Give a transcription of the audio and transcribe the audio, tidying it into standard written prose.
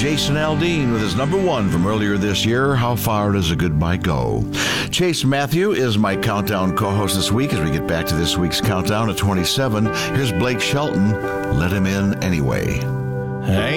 Jason Aldean with his number one from earlier this year, How Far Does a Goodbye Go? Chase Matthew is my countdown co-host this week as we get back to this week's countdown at 27. Here's Blake Shelton, Let Him In Anyway. Hey.